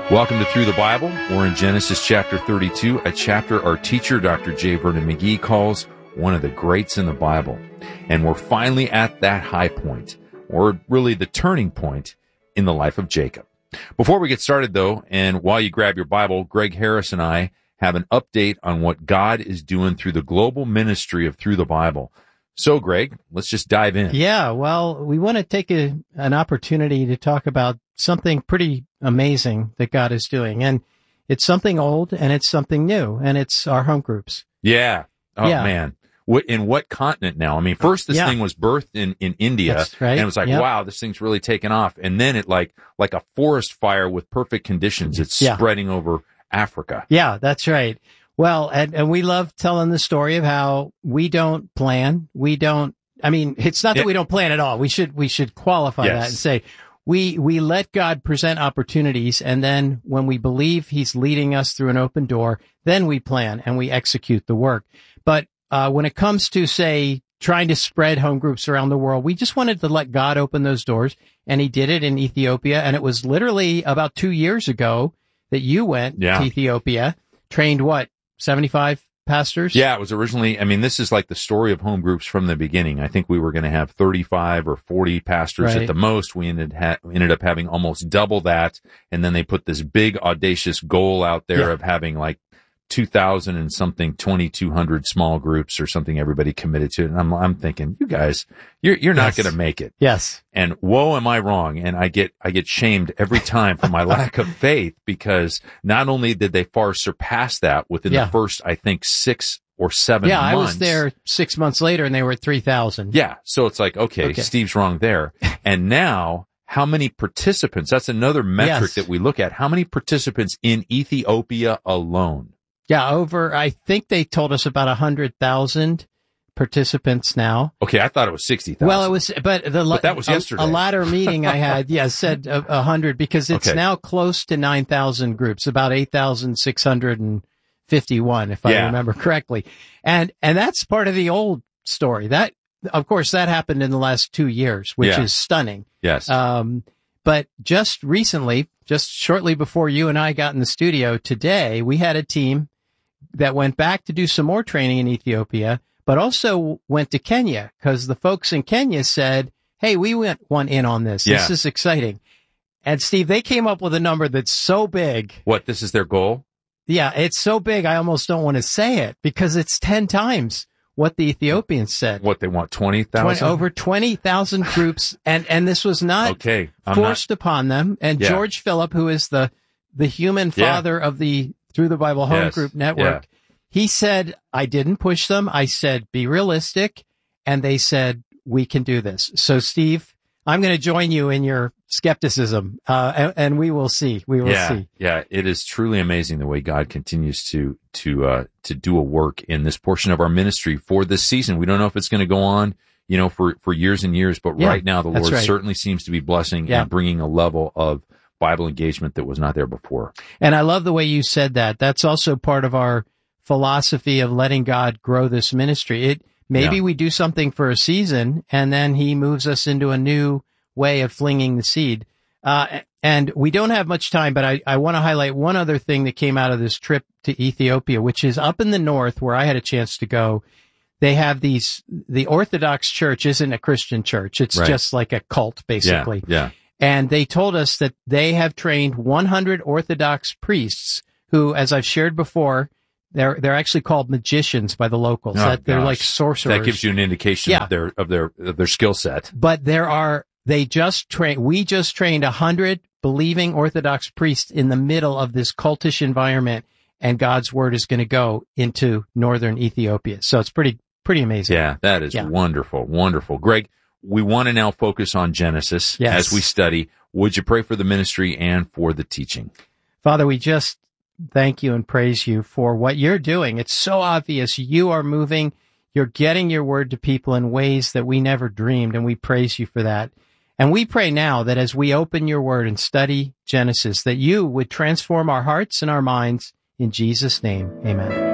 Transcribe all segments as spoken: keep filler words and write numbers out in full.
Welcome to Through the Bible. We're in Genesis chapter thirty-two, a chapter our teacher, Doctor J. Vernon McGee, calls one of the greats in the Bible. And we're finally at that high point, or really the turning point in the life of Jacob. Before we get started, though, and while you grab your Bible, Greg Harris and I have an update on what God is doing through the global ministry of Through the Bible. So, Greg, let's just dive in. Yeah, well, we want to take a, an opportunity to talk about something pretty amazing that God is doing. And it's something old and it's something new, and it's our home groups. Yeah. Oh, yeah. man. What, in what continent now? I mean, first this yeah. thing was birthed in, in India, That's right. and it was like, yep. wow, this thing's really taken off. And then it like, like a forest fire with perfect conditions, it's yeah. spreading over Africa. Yeah, that's right. Well, and, and we love telling the story of how we don't plan. We don't, I mean, it's not that it, we don't plan at all. We should, we should qualify yes. that and say, we, we let God present opportunities. And then when we believe he's leading us through an open door, then we plan and we execute the work. But, uh, when it comes to, say, trying to spread home groups around the world, we just wanted to let God open those doors. And he did it in Ethiopia. And it was literally about two years ago that you went yeah. to Ethiopia, trained what? seventy-five pastors? Yeah, it was originally, I mean, this is like the story of home groups from the beginning. I think we were going to have thirty-five or forty pastors right. at the most. We ended, ha- ended up having almost double that. And then they put this big audacious goal out there yeah. of having like two thousand and something, twenty-two hundred small groups or something everybody committed to. And I'm, I'm thinking, you guys, you're, you're not yes. going to make it. Yes. And whoa, am I wrong? And I get, I get shamed every time for my lack of faith, because not only did they far surpass that within yeah. the first, I think, six or seven yeah, months. I was there six months later and they were at three thousand. Yeah. So it's like, okay, okay. Steve's wrong there. And now, how many participants? That's another metric yes. that we look at. How many participants in Ethiopia alone? Yeah, over, I think they told us about one hundred thousand participants now. Okay, I thought it was sixty thousand. Well, it was, but the, but that was a, yesterday. A latter meeting I had, yeah, said a, a hundred, because it's okay. now close to nine thousand groups, about eight thousand six hundred fifty-one, if yeah. I remember correctly. And, and that's part of the old story. That, of course, that happened in the last two years, which yeah. is stunning. Yes. Um, but just recently, just shortly before you and I got in the studio today, we had a team that went back to do some more training in Ethiopia, but also went to Kenya, because the folks in Kenya said, hey, we went one in on this. Yeah. This is exciting. And Steve, they came up with a number that's so big. What, this is their goal? Yeah, it's so big I almost don't want to say it, because it's ten times what the Ethiopians said. What, they want twenty thousand? Over twenty thousand groups, and, and this was not okay, I'm forced not... upon them. And yeah. George Phillip, who is the, the human father yeah. of the Through the Bible Home yes. Group Network, yeah. he said, I didn't push them. I said, be realistic. And they said, we can do this. So, Steve, I'm going to join you in your skepticism, uh, and, and we will see. We will yeah, see. Yeah, it is truly amazing the way God continues to to uh, to do a work in this portion of our ministry for this season. We don't know if it's going to go on, you know, for, for years and years, but yeah, right now the Lord right. certainly seems to be blessing yeah. and bringing a level of Bible engagement that was not there before. And I love the way you said that. That's also part of our philosophy of letting God grow this ministry. It maybe yeah. we do something for a season, and then he moves us into a new way of flinging the seed. Uh, and we don't have much time, but I, I want to highlight one other thing that came out of this trip to Ethiopia, which is up in the north where I had a chance to go. They have these, the Orthodox Church isn't a Christian church. It's right. just like a cult, basically. Yeah, yeah. And they told us that they have trained one hundred Orthodox priests who, as I've shared before, they're they're actually called magicians by the locals. Oh, that they're gosh. like sorcerers. That gives you an indication yeah. of their of their of their skill set. But there are they just train. We just trained a hundred believing Orthodox priests in the middle of this cultish environment, and God's word is going to go into northern Ethiopia. So it's pretty pretty amazing. Yeah, that is yeah. wonderful, wonderful. Greg, we want to now focus on Genesis yes. as we study. Would you pray for the ministry and for the teaching? Father, we just thank you and praise you for what you're doing. It's so obvious you are moving. You're getting your word to people in ways that we never dreamed, and we praise you for that. And we pray now that as we open your word and study Genesis, that you would transform our hearts and our minds. In Jesus' name, amen.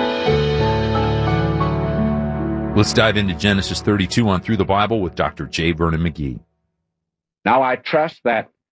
Let's dive into Genesis thirty-two on Through the Bible with Doctor J. Vernon McGee. Now I trust that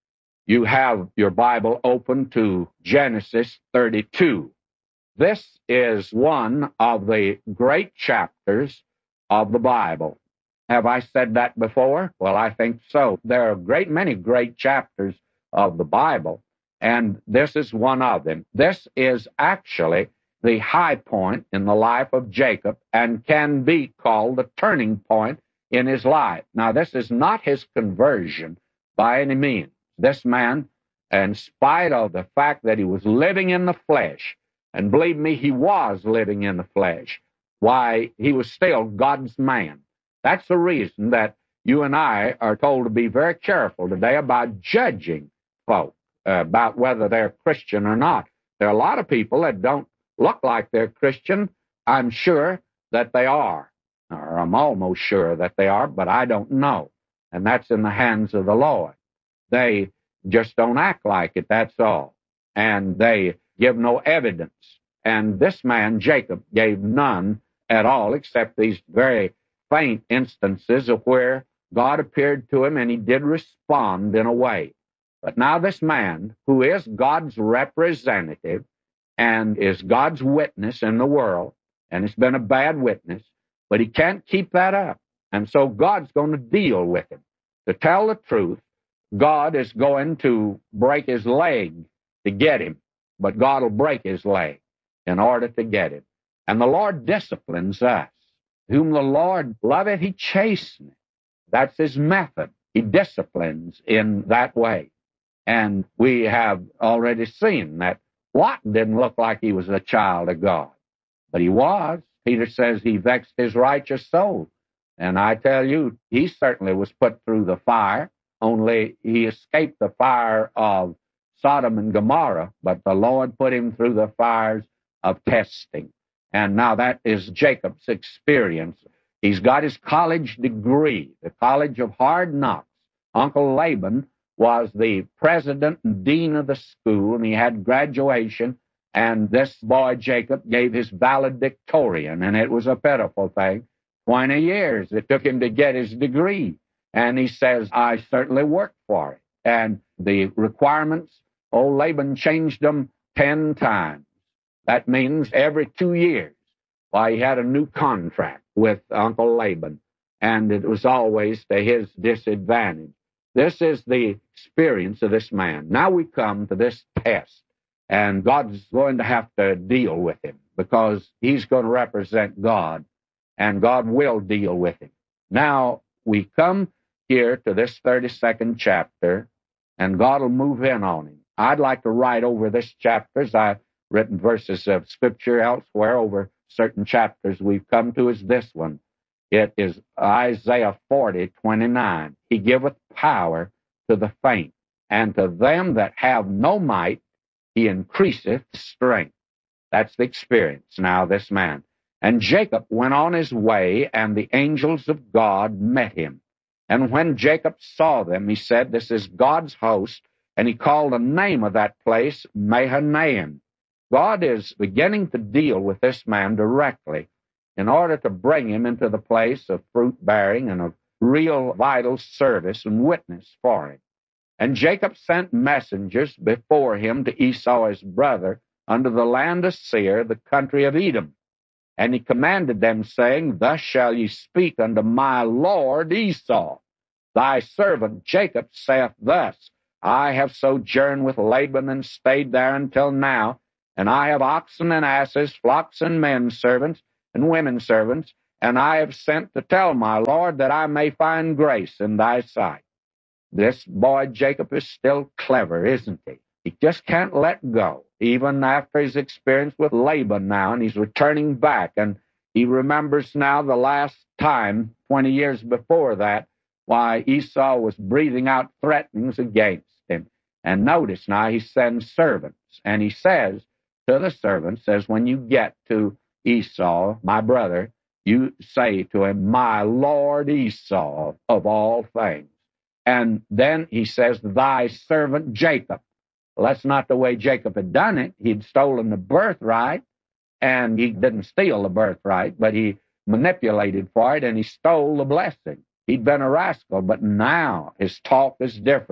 you have your Bible open to Genesis thirty-two. This is one of the great chapters of the Bible. Have I said that before? Well, I think so. There are a great many great chapters of the Bible, and this is one of them. This is actually the high point in the life of Jacob and can be called the turning point in his life. Now, this is not his conversion by any means. This man, in spite of the fact that he was living in the flesh, and believe me, he was living in the flesh, why, he was still God's man. That's the reason that you and I are told to be very careful today about judging folk, uh, about whether they're Christian or not. There are a lot of people that don't look like they're Christian. I'm sure that they are, or I'm almost sure that they are, but I don't know. And that's in the hands of the Lord. They just don't act like it, that's all. And they give no evidence. And this man, Jacob, gave none at all, except these very faint instances of where God appeared to him and he did respond in a way. But now this man, who is God's representative and is God's witness in the world, and it's been a bad witness, but he can't keep that up. And so God's going to deal with him. To tell the truth, God is going to break his leg to get him, but God will break his leg in order to get him. And the Lord disciplines us. Whom the Lord loveth, he chasteneth. That's his method. He disciplines in that way. And we have already seen that Lot didn't look like he was a child of God, but he was. Peter says he vexed his righteous soul. And I tell you, he certainly was put through the fire, only he escaped the fire of Sodom and Gomorrah, but the Lord put him through the fires of testing. And now that is Jacob's experience. He's got his college degree, the College of Hard Knocks. Uncle Laban was the president and dean of the school, and he had graduation, and this boy Jacob gave his valedictorian, and it was a pitiful thing. Twenty years it took him to get his degree. And he says, I certainly worked for it. And the requirements, old Laban changed them ten times. That means every two years. Why, he had a new contract with Uncle Laban, and it was always to his disadvantage. This is the experience of this man. Now we come to this test, and God's going to have to deal with him because he's going to represent God, and God will deal with him. Now we come here to this thirty-second chapter, and God will move in on him. I'd like to write over this chapter, as I've written verses of Scripture elsewhere over certain chapters we've come to, is this one. It is Isaiah forty, twenty-nine. He giveth power to the faint, and to them that have no might he increaseth strength. That's the experience now, this man. And Jacob went on his way, and the angels of God met him. And when Jacob saw them, he said, this is God's host, and he called the name of that place Mahanaim. God is beginning to deal with this man directly in order to bring him into the place of fruit-bearing and of real vital service and witness for him. And Jacob sent messengers before him to Esau his brother unto the land of Seir, the country of Edom. And he commanded them, saying, thus shall ye speak unto my lord Esau. Thy servant Jacob saith thus, I have sojourned with Laban and stayed there until now, and I have oxen and asses, flocks and men servants, and women servants, and I have sent to tell my Lord that I may find grace in thy sight. This boy Jacob is still clever, isn't he? He just can't let go, even after his experience with Laban now, and he's returning back, and he remembers now the last time, twenty years before that, why Esau was breathing out threatenings against him. And notice now he sends servants, and he says to the servants, says, when you get to Esau, my brother, you say to him, my Lord Esau of all things. And then he says, thy servant Jacob. Well, that's not the way Jacob had done it. He'd stolen the birthright, and he didn't steal the birthright, but he manipulated for it, and he stole the blessing. He'd been a rascal, but now his talk is different.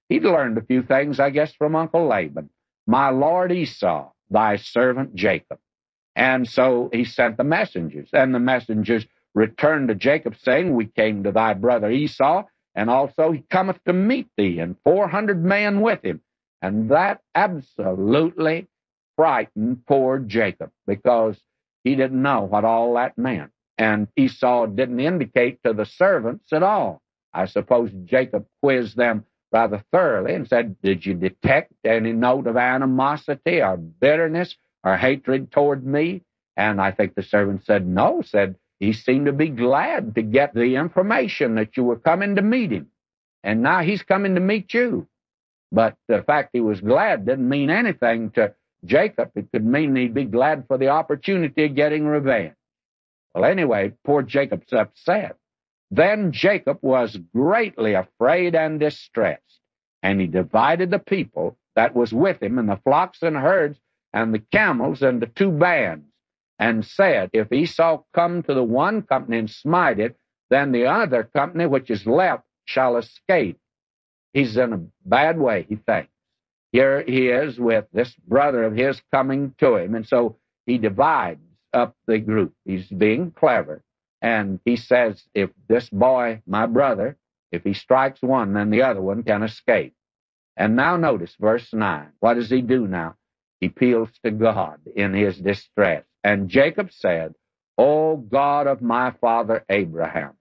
He'd learned a few things, I guess, from Uncle Laban. My lord Esau, thy servant Jacob. And so he sent the messengers, and the messengers returned to Jacob, saying, We came to thy brother Esau, and also he cometh to meet thee, and four hundred men with him. And that absolutely frightened poor Jacob, because he didn't know what all that meant. And Esau didn't indicate to the servants at all. I suppose Jacob quizzed them rather thoroughly and said, Did you detect any note of animosity or bitterness or hatred toward me? And I think the servant said, No, said he seemed to be glad to get the information that you were coming to meet him. And now he's coming to meet you. But the fact he was glad didn't mean anything to Jacob. It could mean he'd be glad for the opportunity of getting revenge. Well, anyway, poor Jacob's upset. Then Jacob was greatly afraid and distressed, and he divided the people that was with him and the flocks and herds and the camels into two bands, and said, If Esau come to the one company and smite it, then the other company which is left shall escape. He's in a bad way, he thinks. Here he is with this brother of his coming to him, and so he divides up the group. He's being clever, and he says, if this boy, my brother, if he strikes one, then the other one can escape. And now notice verse nine. What does he do now? He appeals to God in his distress. And Jacob said, O God of my father Abraham,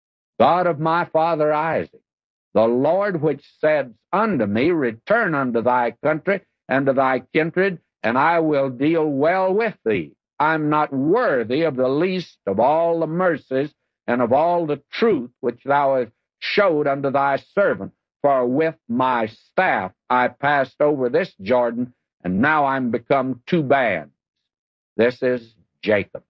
God of my father Isaac, the Lord which said unto me, Return unto thy country and to thy kindred, and I will deal well with thee. I'm not worthy of the least of all the mercies and of all the truth which thou hast showed unto thy servant. For with my staff I passed over this Jordan, and now I'm become two bands. This is Jacob.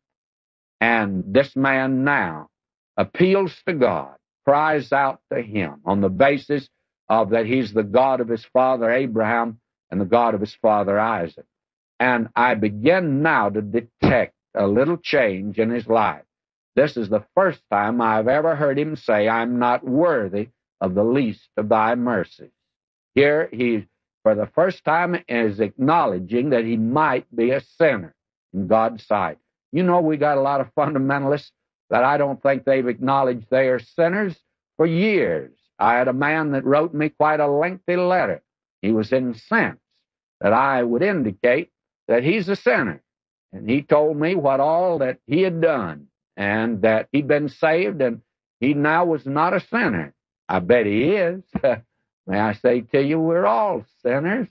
And this man now appeals to God, cries out to him on the basis of that he's the God of his father Abraham and the God of his father Isaac. And I begin now to detect a little change in his life. This is the first time I've ever heard him say, I'm not worthy of the least of thy mercies. Here he, for the first time, is acknowledging that he might be a sinner in God's sight. You know, we got a lot of fundamentalists that I don't think they've acknowledged they are sinners for years. I had a man that wrote me quite a lengthy letter. He was incensed that I would indicate that he's a sinner. And he told me what all that he had done, and that he'd been saved, and he now was not a sinner. I bet he is. May I say to you, we're all sinners,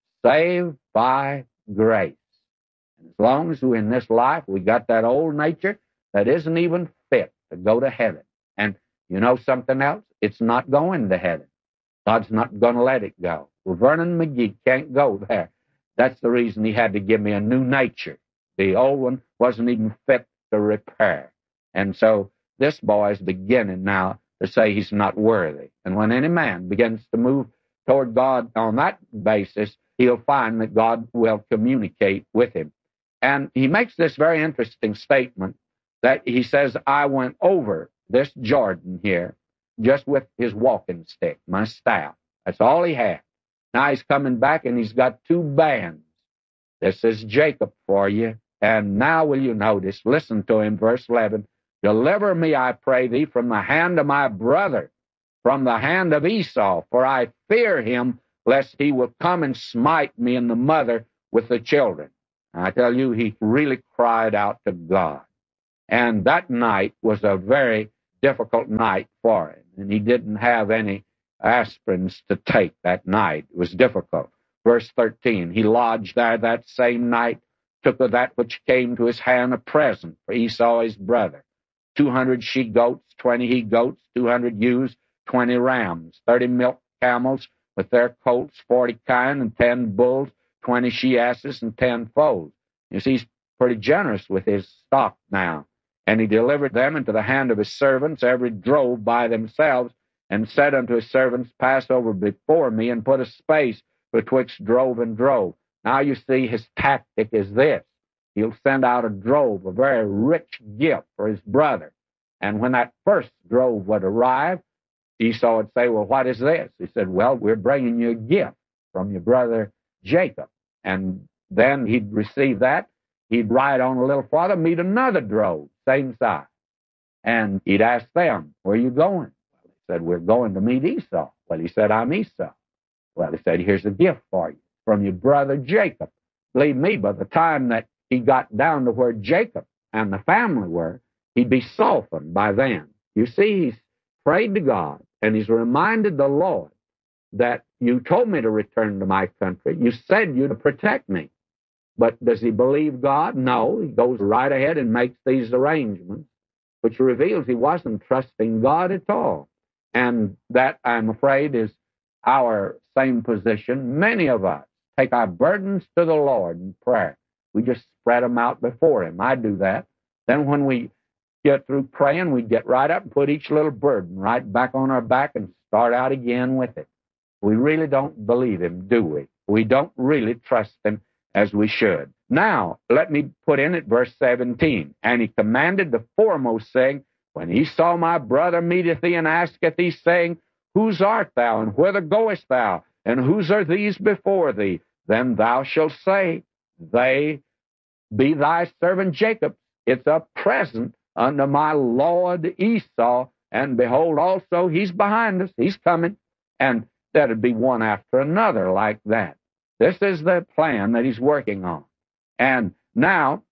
saved by grace. And as long as we're in this life, we got that old nature that isn't even fit to go to heaven. And you know something else? It's not going to heaven. God's not going to let it go. Well, Vernon McGee can't go there. That's the reason he had to give me a new nature. The old one wasn't even fit to repair. And so this boy is beginning now to say he's not worthy. And when any man begins to move toward God on that basis, he'll find that God will communicate with him. And he makes this very interesting statement that he says, I went over this Jordan here just with his walking stick, my staff. That's all he had. Now he's coming back and he's got two bands. This is Jacob for you. And now will you notice, listen to him, verse eleven, Deliver me, I pray thee, from the hand of my brother, from the hand of Esau, for I fear him, lest he will come and smite me and the mother with the children. And I tell you, he really cried out to God. And that night was a very difficult night for him. And he didn't have any aspirins to take that night. It was difficult. Verse thirteen, he lodged there that same night, took of that which came to his hand a present for Esau his brother, two hundred she-goats, twenty he-goats, two hundred ewes, twenty rams, thirty milk camels with their colts, forty kine, and ten bulls, twenty she-asses, and ten foals. You see, he's pretty generous with his stock now. And he delivered them into the hand of his servants, every drove by themselves, and said unto his servants, Pass over before me, and put a space betwixt drove and drove. Now you see his tactic is this. He'll send out a drove, a very rich gift for his brother. And when that first drove would arrive, Esau would say, well, what is this? He said, well, we're bringing you a gift from your brother Jacob. And then he'd receive that. He'd ride on a little farther, meet another drove, same size. And he'd ask them, where are you going? Well, he said, we're going to meet Esau. Well, he said, I'm Esau. Well, he said, here's a gift for you from your brother Jacob. Believe me, by the time that he got down to where Jacob and the family were, he'd be softened by then. You see, he's prayed to God, and he's reminded the Lord that you told me to return to my country. You said you'd protect me. But does he believe God? No. He goes right ahead and makes these arrangements, which reveals he wasn't trusting God at all. And that, I'm afraid, is our same position. Many of us take our burdens to the Lord in prayer. We just spread them out before him. I do that. Then when we get through praying, we get right up and put each little burden right back on our back and start out again with it. We really don't believe him, do we? We don't really trust him as we should. Now, let me put in at verse seventeen. And he commanded the foremost, saying, when he saw my brother meeteth thee, and asketh thee, saying, whose art thou, and whither goest thou, and whose are these before thee? Then thou shalt say, they be thy servant Jacob. It's a present unto my lord Esau, and behold, also he's behind us, he's coming. And that'd be one after another like that. This is the plan that he's working on. And now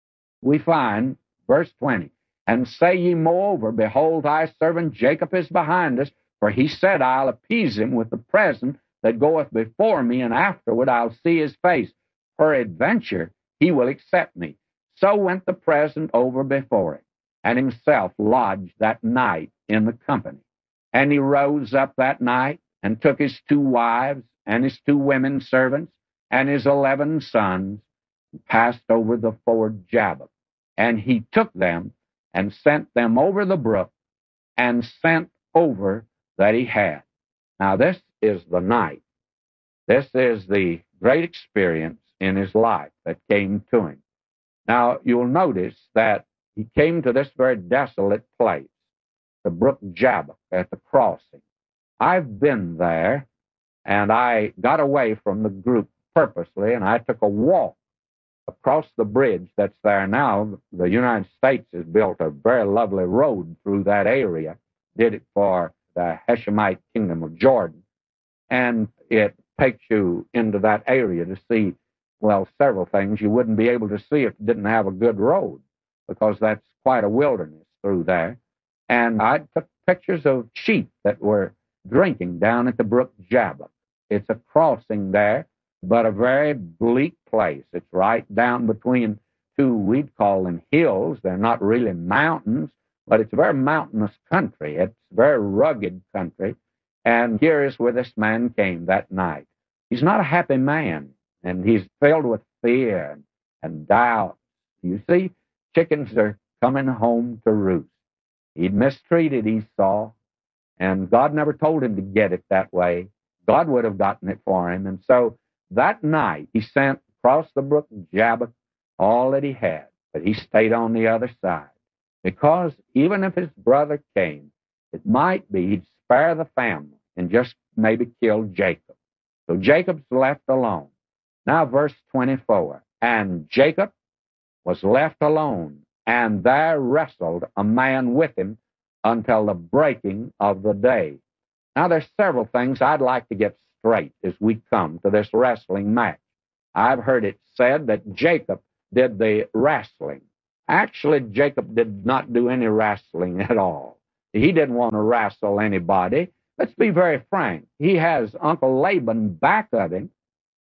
we find verse twenty, and say ye moreover, behold, thy servant Jacob is behind us, for he said, I'll appease him with the present that goeth before me, and afterward I'll see his face. Peradventure he will accept me. So went the present over before him, and himself lodged that night in the company. And he rose up that night, and took his two wives, and his two women servants, and his eleven sons, and passed over the ford Jabbok. And he took them, and sent them over the brook, and sent over that he had. Now this is the night. This is the great experience in his life that came to him. Now you'll notice that he came to this very desolate place, the brook Jabbok at the crossing. I've been there, and I got away from the group purposely, and I took a walk across the bridge that's there now. The United States has built a very lovely road through that area, did it for the Hashemite kingdom of Jordan, and it takes you into that area to see, well, several things you wouldn't be able to see if it didn't have a good road, because that's quite a wilderness through there. And I took pictures of sheep that were drinking down at the brook Jabbok. It's a crossing there, but a very bleak place. It's right down between two, we'd call them hills. They're not really mountains, but it's a very mountainous country. It's a very rugged country. And here is where this man came that night. He's not a happy man, and he's filled with fear and, and doubt. You see, chickens are coming home to roost. He'd mistreated Esau, and God never told him to get it that way. God would have gotten it for him. And so that night, he sent across the brook Jabbok all that he had, but he stayed on the other side. Because even if his brother came, it might be he'd spare the family and just maybe kill Jacob. So Jacob's left alone. Now verse twenty-four, and Jacob was left alone, and there wrestled a man with him until the breaking of the day. Now there's several things I'd like to get straight as we come to this wrestling match. I've heard it said that Jacob did the wrestling. Actually, Jacob did not do any wrestling at all. He didn't want to wrestle anybody. Let's be very frank. He has Uncle Laban back of him,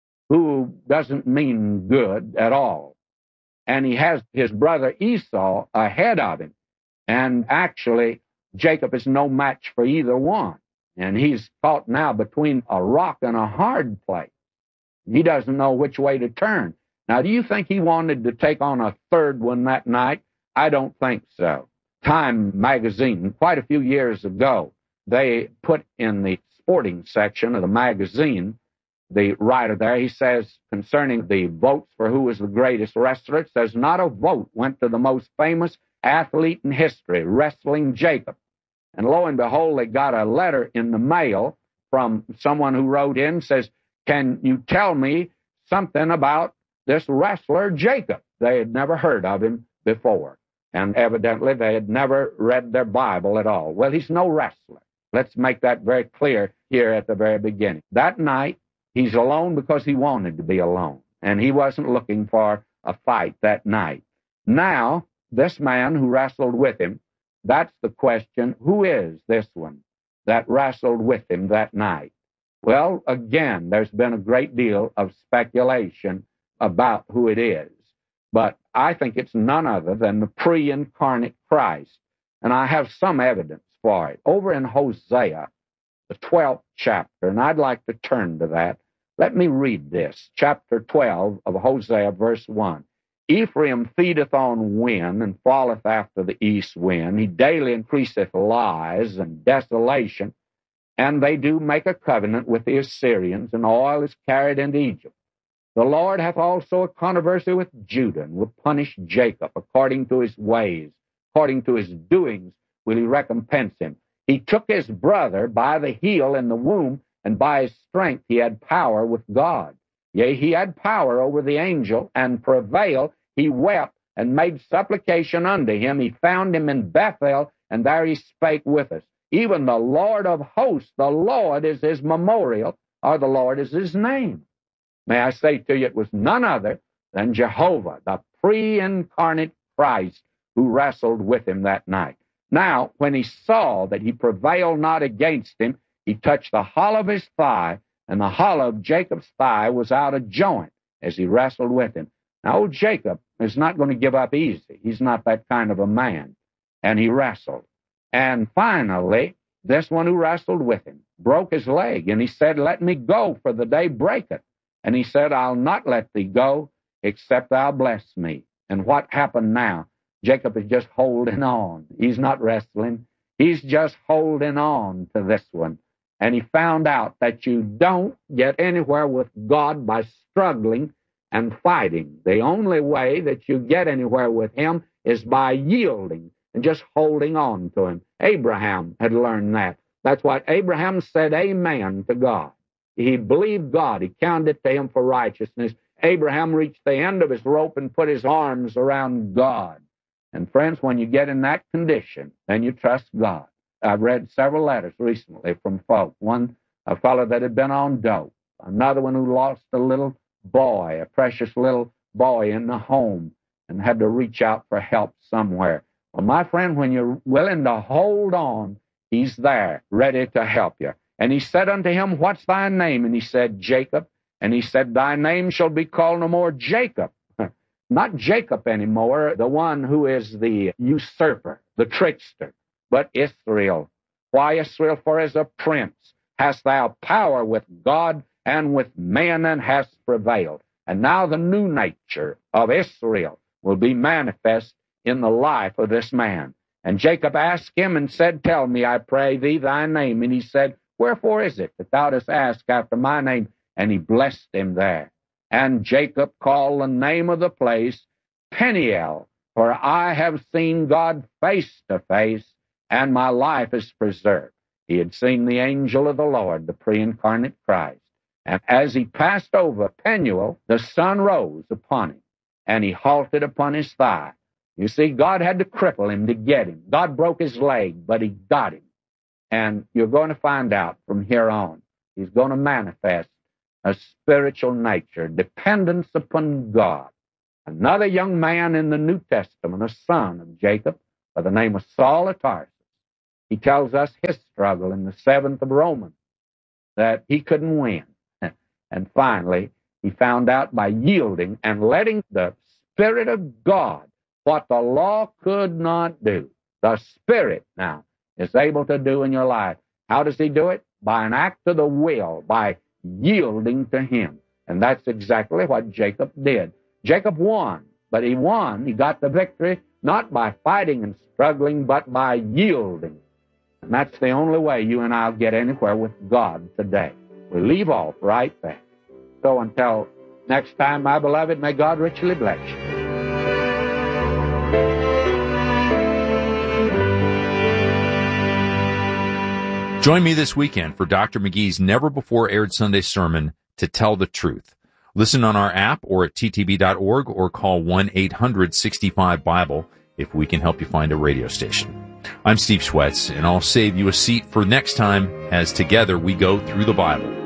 who doesn't mean good at all. And he has his brother Esau ahead of him. And actually, Jacob is no match for either one. And he's caught now between a rock and a hard place. He doesn't know which way to turn. Now, do you think he wanted to take on a third one that night? I don't think so. Time magazine, quite a few years ago, they put in the sporting section of the magazine, the writer there, he says, concerning the votes for who was the greatest wrestler, it says, not a vote went to the most famous athlete in history, Wrestling Jacob. And lo and behold, they got a letter in the mail from someone who wrote in, says, can you tell me something about this wrestler Jacob? They had never heard of him before. And evidently they had never read their Bible at all. Well, he's no wrestler. Let's make that very clear here at the very beginning. That night, he's alone because he wanted to be alone. And he wasn't looking for a fight that night. Now, this man who wrestled with him, that's the question, who is this one that wrestled with him that night? Well, again, there's been a great deal of speculation about who it is. But I think it's none other than the pre-incarnate Christ. And I have some evidence for it. Over in Hosea, the twelfth chapter, and I'd like to turn to that. Let me read this. Chapter twelve of Hosea, verse one. Ephraim feedeth on wind, and falleth after the east wind. He daily increaseth lies and desolation, and they do make a covenant with the Assyrians, and oil is carried into Egypt. The Lord hath also a controversy with Judah, and will punish Jacob according to his ways, according to his doings will he recompense him. He took his brother by the heel in the womb, and by his strength he had power with God. Yea, he had power over the angel, and prevailed. He wept, and made supplication unto him. He found him in Bethel, and there he spake with us. Even the Lord of hosts, the Lord is his memorial, or the Lord is his name. May I say to you, it was none other than Jehovah, the pre-incarnate Christ, who wrestled with him that night. Now, when he saw that he prevailed not against him, he touched the hollow of his thigh, and the hollow of Jacob's thigh was out of joint as he wrestled with him. Now, old Jacob is not going to give up easy. He's not that kind of a man. And he wrestled. And finally, this one who wrestled with him broke his leg, and he said, let me go, for the day breaketh. And he said, I'll not let thee go, except thou bless me. And what happened now? Jacob is just holding on. He's not wrestling. He's just holding on to this one. And he found out that you don't get anywhere with God by struggling and fighting. The only way that you get anywhere with him is by yielding and just holding on to him. Abraham had learned that. That's what Abraham said amen to God. He believed God. He counted it to him for righteousness. Abraham reached the end of his rope and put his arms around God. And friends, when you get in that condition, then you trust God. I've read several letters recently from folk. One, a fellow that had been on dope. Another one who lost a little boy, a precious little boy in the home, and had to reach out for help somewhere. Well, my friend, when you're willing to hold on, he's there, ready to help you. And he said unto him, what's thy name? And he said, Jacob. And he said, thy name shall be called no more Jacob. Not Jacob anymore, the one who is the usurper, the trickster, but Israel. Why Israel? For as a prince hast thou power with God and with men, and hast prevailed. And now the new nature of Israel will be manifest in the life of this man. And Jacob asked him and said, tell me, I pray thee, thy name. And he said, wherefore is it that thou dost ask after my name? And he blessed him there. And Jacob called the name of the place Peniel, for I have seen God face to face, and my life is preserved. He had seen the angel of the Lord, the pre-incarnate Christ. And as he passed over Peniel, the sun rose upon him, and he halted upon his thigh. You see, God had to cripple him to get him. God broke his leg, but he got him. And you're going to find out from here on, he's going to manifest a spiritual nature, dependence upon God. Another young man in the New Testament, a son of Jacob, by the name of Saul of Tarsus. He tells us his struggle in the seventh of Romans, that he couldn't win. And finally, he found out by yielding and letting the Spirit of God, what the law could not do, the Spirit now is able to do in your life. How does he do it? By an act of the will, by yielding to him. And that's exactly what Jacob did. Jacob won, but he won, he got the victory, not by fighting and struggling, but by yielding. And that's the only way you and I'll get anywhere with God today. We leave off right there. So until next time, my beloved, may God richly bless you. Join me this weekend for Doctor McGee's never-before-aired Sunday sermon, To Tell the Truth. Listen on our app or at t t b dot org or call one eight hundred sixty-five Bible if we can help you find a radio station. I'm Steve Schwetz, and I'll save you a seat for next time as together we go through the Bible.